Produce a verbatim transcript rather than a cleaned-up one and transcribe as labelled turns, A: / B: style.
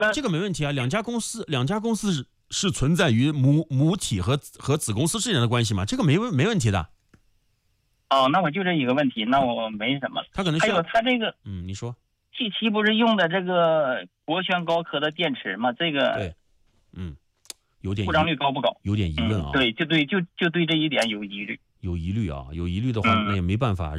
A: 这个没问题啊，两家公司两家公司是是存在于母母体和和子公司之间的关系嘛，这个没问没问题的。
B: 哦，那我就这一个问题，那我没什么。
A: 他可能需要
B: 还有他这个，
A: 嗯，你说
B: G 七不是用的这个国轩高科的电池吗？这个
A: 对，嗯，有点
B: 故障率高不高？
A: 有点疑问啊、
B: 嗯，对，就对，就就对这一点有疑虑。
A: 有疑虑啊，有疑虑的话，
B: 嗯
A: 那也没办法。